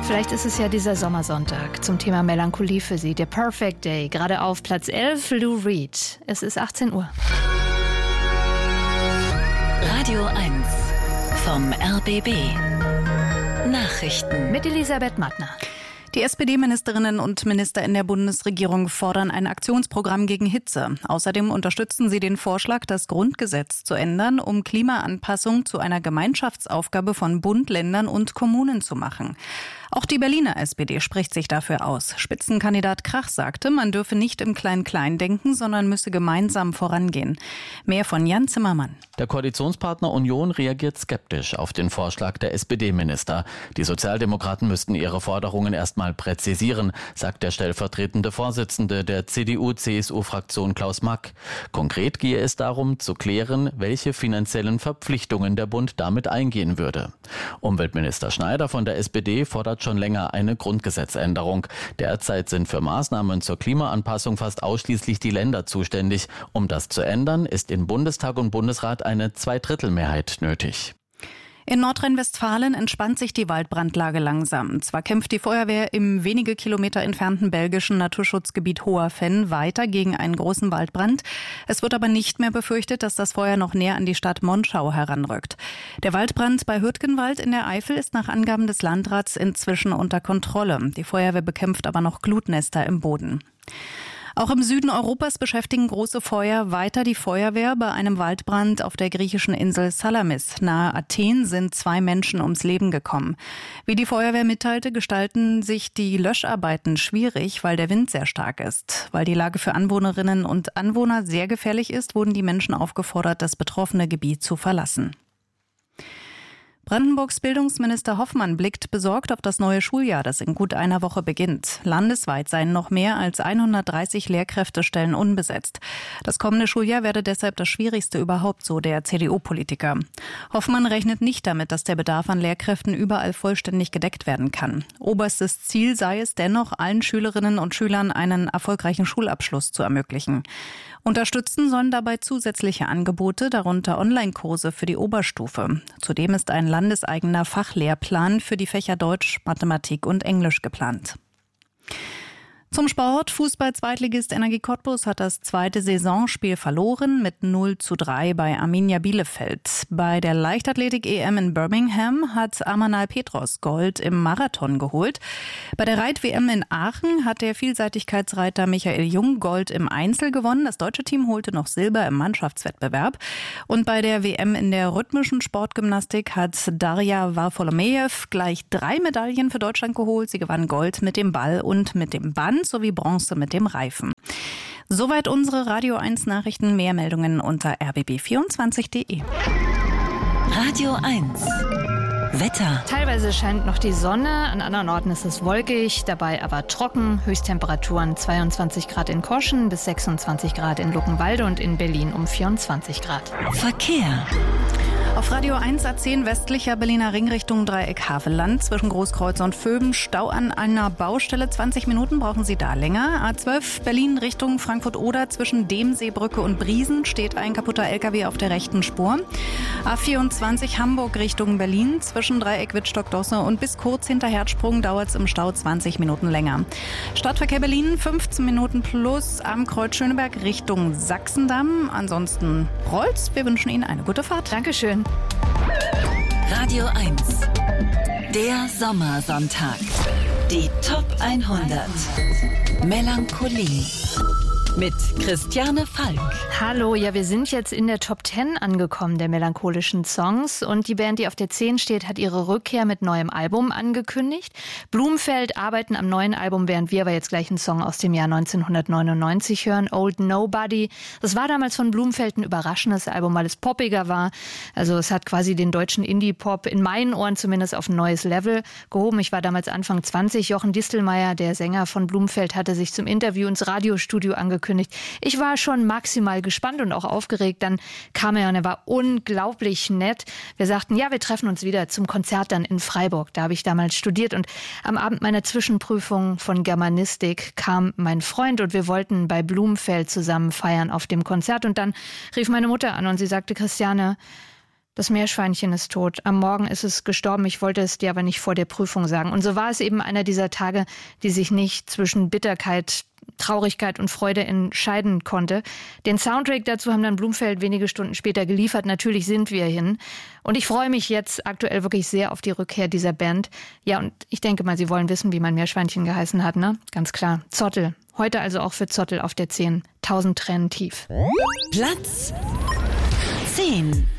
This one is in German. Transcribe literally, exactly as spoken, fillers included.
Vielleicht ist es ja dieser Sommersonntag zum Thema Melancholie für Sie. Der Perfect Day, gerade auf Platz elf, Lou Reed. Es ist achtzehn Uhr. Radio eins vom R B B. Nachrichten Mit Elisabeth Mattner. Die S P D-Ministerinnen und Minister in der Bundesregierung fordern ein Aktionsprogramm gegen Hitze. Außerdem unterstützen sie den Vorschlag, das Grundgesetz zu ändern, um Klimaanpassung zu einer Gemeinschaftsaufgabe von Bund, Ländern und Kommunen zu machen. Auch die Berliner S P D spricht sich dafür aus. Spitzenkandidat Krach sagte, man dürfe nicht im Klein-Klein denken, sondern müsse gemeinsam vorangehen. Mehr von Jan Zimmermann. Der Koalitionspartner Union reagiert skeptisch auf den Vorschlag der S P D-Minister. Die Sozialdemokraten müssten ihre Forderungen erstmal präzisieren, sagt der stellvertretende Vorsitzende der C D U-C S U-Fraktion Klaus Mack. Konkret gehe es darum, zu klären, welche finanziellen Verpflichtungen der Bund damit eingehen würde. Umweltminister Schneider von der S P D fordert schon länger eine Grundgesetzänderung. Derzeit sind für Maßnahmen zur Klimaanpassung fast ausschließlich die Länder zuständig. Um das zu ändern, ist in Bundestag und Bundesrat eine Zweidrittelmehrheit nötig. In Nordrhein-Westfalen entspannt sich die Waldbrandlage langsam. Zwar kämpft die Feuerwehr im wenige Kilometer entfernten belgischen Naturschutzgebiet Hoherfenn weiter gegen einen großen Waldbrand. Es wird aber nicht mehr befürchtet, dass das Feuer noch näher an die Stadt Monschau heranrückt. Der Waldbrand bei Hürtgenwald in der Eifel ist nach Angaben des Landrats inzwischen unter Kontrolle. Die Feuerwehr bekämpft aber noch Glutnester im Boden. Auch im Süden Europas beschäftigen große Feuer weiter die Feuerwehr. Bei einem Waldbrand auf der griechischen Insel Salamis nahe Athen sind zwei Menschen ums Leben gekommen. Wie die Feuerwehr mitteilte, gestalten sich die Löscharbeiten schwierig, weil der Wind sehr stark ist. Weil die Lage für Anwohnerinnen und Anwohner sehr gefährlich ist, wurden die Menschen aufgefordert, das betroffene Gebiet zu verlassen. Brandenburgs Bildungsminister Hoffmann blickt besorgt auf das neue Schuljahr, das in gut einer Woche beginnt. Landesweit seien noch mehr als hundertdreißig Lehrkräftestellen unbesetzt. Das kommende Schuljahr werde deshalb das schwierigste überhaupt, so der C D U-Politiker. Hoffmann rechnet nicht damit, dass der Bedarf an Lehrkräften überall vollständig gedeckt werden kann. Oberstes Ziel sei es dennoch, allen Schülerinnen und Schülern einen erfolgreichen Schulabschluss zu ermöglichen. Unterstützen sollen dabei zusätzliche Angebote, darunter Online-Kurse für die Oberstufe. Zudem ist ein landeseigener Fachlehrplan für die Fächer Deutsch, Mathematik und Englisch geplant. Zum Sport. Fußball-Zweitligist Energie Cottbus hat das zweite Saisonspiel verloren mit null zu drei bei Arminia Bielefeld. Bei der Leichtathletik-E M in Birmingham hat Amanal Petros Gold im Marathon geholt. Bei der Reit-W M in Aachen hat der Vielseitigkeitsreiter Michael Jung Gold im Einzel gewonnen. Das deutsche Team holte noch Silber im Mannschaftswettbewerb. Und bei der W M in der rhythmischen Sportgymnastik hat Darja Varfolomejew gleich drei Medaillen für Deutschland geholt. Sie gewann Gold mit dem Ball und mit dem Band sowie Bronze mit dem Reifen. Soweit unsere Radio eins Nachrichten. Mehr Meldungen unter r b b vierundzwanzig punkt d e. Radio eins Wetter. Teilweise scheint noch die Sonne, an anderen Orten ist es wolkig, dabei aber trocken. Höchsttemperaturen zweiundzwanzig Grad in Koschen bis sechsundzwanzig Grad in Luckenwalde und in Berlin um vierundzwanzig Grad. Verkehr. Auf Radio eins A zehn westlicher Berliner Ring Richtung Dreieck Havelland zwischen Großkreuz und Vöben Stau an einer Baustelle. zwanzig Minuten brauchen Sie da länger. A zwölf Berlin Richtung Frankfurt-Oder zwischen Demseebrücke und Briesen steht ein kaputter L K W auf der rechten Spur. A vierundzwanzig Hamburg Richtung Berlin zwischen Dreieck Wittstock-Dosse und bis kurz hinter Herzsprung dauert es im Stau zwanzig Minuten länger. Stadtverkehr Berlin fünfzehn Minuten plus am Kreuz Schöneberg Richtung Sachsendamm. Ansonsten rollt's. Wir wünschen Ihnen eine gute Fahrt. Dankeschön. Radio eins. Der Sommersonntag. Die Top hundert. Melancholie. Mit Christiane Falk. Hallo, ja, wir sind jetzt in der Top zehn angekommen der melancholischen Songs und die Band, die auf der zehn steht, hat ihre Rückkehr mit neuem Album angekündigt. Blumfeld arbeiten am neuen Album, während wir aber jetzt gleich einen Song aus dem Jahr neunzehnhundertneunundneunzig hören, Old Nobody. Das war damals von Blumfeld ein überraschendes Album, weil es poppiger war. Also es hat quasi den deutschen Indie-Pop in meinen Ohren zumindest auf ein neues Level gehoben. Ich war damals Anfang zwanzig. Jochen Distelmeier, der Sänger von Blumfeld, hatte sich zum Interview ins Radiostudio angekündigt. Ich war schon maximal gespannt und auch aufgeregt. Dann kam er und er war unglaublich nett. Wir sagten, ja, wir treffen uns wieder zum Konzert dann in Freiburg. Da habe ich damals studiert und am Abend meiner Zwischenprüfung von Germanistik kam mein Freund und wir wollten bei Blumfeld zusammen feiern auf dem Konzert. Und dann rief meine Mutter an und sie sagte, Christiane, Das Meerschweinchen ist tot. Am Morgen ist es gestorben. Ich wollte es dir aber nicht vor der Prüfung sagen. Und so war es eben einer dieser Tage, die sich nicht zwischen Bitterkeit, Traurigkeit und Freude entscheiden konnte. Den Soundtrack dazu haben dann Blumfeld wenige Stunden später geliefert. Natürlich sind wir hin. Und ich freue mich jetzt aktuell wirklich sehr auf die Rückkehr dieser Band. Ja, und ich denke mal, Sie wollen wissen, wie mein Meerschweinchen geheißen hat, ne? Ganz klar. Zottel. Heute also auch für Zottel auf der zehn. Tausend Tränen tief. Platz zehn.